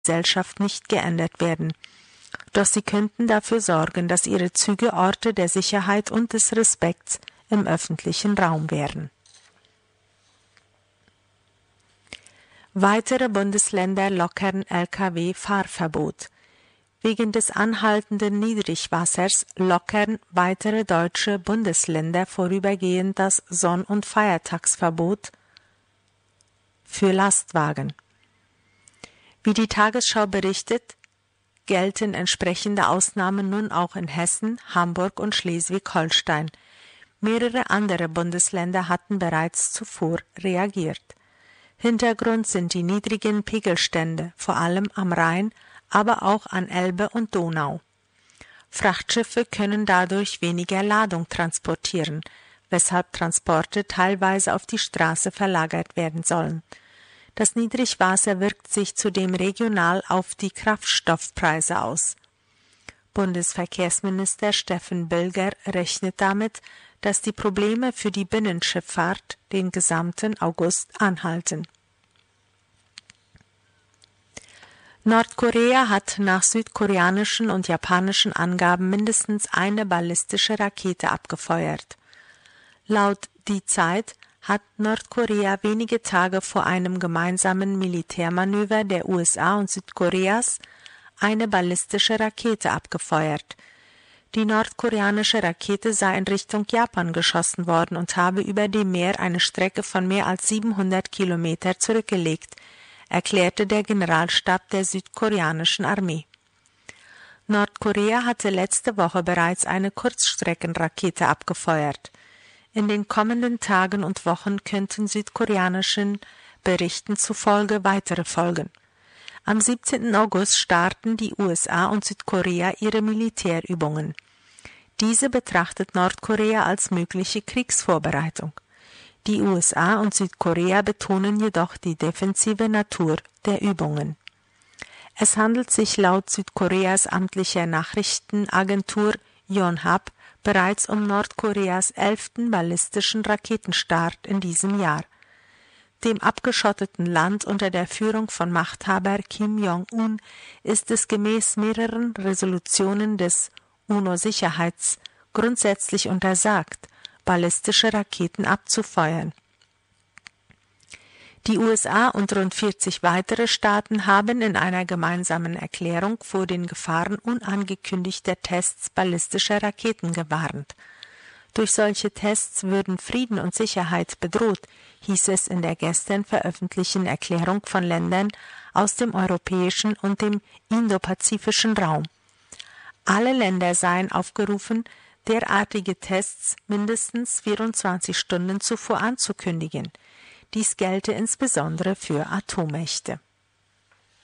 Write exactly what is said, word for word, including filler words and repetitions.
Gesellschaft nicht geändert werden. Doch sie könnten dafür sorgen, dass ihre Züge Orte der Sicherheit und des Respekts im öffentlichen Raum wären. Weitere Bundesländer lockern L K W-Fahrverbot. Wegen des anhaltenden Niedrigwassers lockern weitere deutsche Bundesländer vorübergehend das Sonn- und Feiertagsverbot für Lastwagen. Wie die Tagesschau berichtet, gelten entsprechende Ausnahmen nun auch in Hessen, Hamburg und Schleswig-Holstein. Mehrere andere Bundesländer hatten bereits zuvor reagiert. Hintergrund sind die niedrigen Pegelstände, vor allem am Rhein, aber auch an Elbe und Donau. Frachtschiffe können dadurch weniger Ladung transportieren, weshalb Transporte teilweise auf die Straße verlagert werden sollen. Das Niedrigwasser wirkt sich zudem regional auf die Kraftstoffpreise aus. Bundesverkehrsminister Steffen Bilger rechnet damit, dass die Probleme für die Binnenschifffahrt den gesamten August anhalten. Nordkorea hat nach südkoreanischen und japanischen Angaben mindestens eine ballistische Rakete abgefeuert. Laut Die Zeit hat Nordkorea wenige Tage vor einem gemeinsamen Militärmanöver der U S A und Südkoreas eine ballistische Rakete abgefeuert. Die nordkoreanische Rakete sei in Richtung Japan geschossen worden und habe über dem Meer eine Strecke von mehr als siebenhundert Kilometer zurückgelegt, erklärte der Generalstab der südkoreanischen Armee. Nordkorea hatte letzte Woche bereits eine Kurzstreckenrakete abgefeuert. In den kommenden Tagen und Wochen könnten südkoreanischen Berichten zufolge weitere folgen. Am siebzehnten August starten die U S A und Südkorea ihre Militärübungen. Diese betrachtet Nordkorea als mögliche Kriegsvorbereitung. Die U S A und Südkorea betonen jedoch die defensive Natur der Übungen. Es handelt sich laut Südkoreas amtlicher Nachrichtenagentur Yonhap bereits um Nordkoreas elften ballistischen Raketenstart in diesem Jahr. Dem abgeschotteten Land unter der Führung von Machthaber Kim Jong-un ist es gemäß mehreren Resolutionen des UNO-Sicherheits grundsätzlich untersagt, ballistische Raketen abzufeuern. Die U S A und rund vierzig weitere Staaten haben in einer gemeinsamen Erklärung vor den Gefahren unangekündigter Tests ballistischer Raketen gewarnt. Durch solche Tests würden Frieden und Sicherheit bedroht, hieß es in der gestern veröffentlichten Erklärung von Ländern aus dem europäischen und dem indopazifischen Raum. Alle Länder seien aufgerufen, derartige Tests mindestens vierundzwanzig Stunden zuvor anzukündigen. Dies gelte insbesondere für Atommächte.